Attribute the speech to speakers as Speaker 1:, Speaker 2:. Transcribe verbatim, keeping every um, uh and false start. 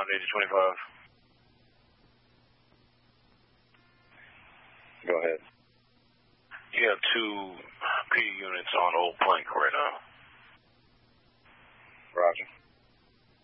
Speaker 1: ground eighty twenty-five.
Speaker 2: Go ahead.
Speaker 1: You have two P units on Old Plank